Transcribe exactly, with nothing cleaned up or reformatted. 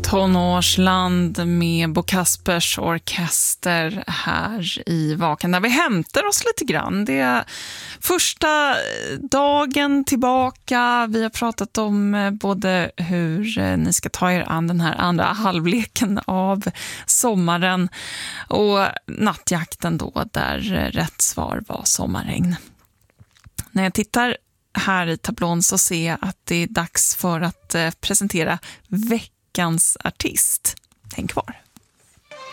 Tonårsland med Bo Kaspers orkester här i Vaken, där vi hämtar oss lite grann. Det är första dagen tillbaka. Vi har pratat om både hur ni ska ta er an den här andra halvleken av sommaren och nattjakten då, där rätt svar var sommarregn. När jag tittar här i tablån så ser jag att det är dags för att presentera veckans artist. Tänk kvar.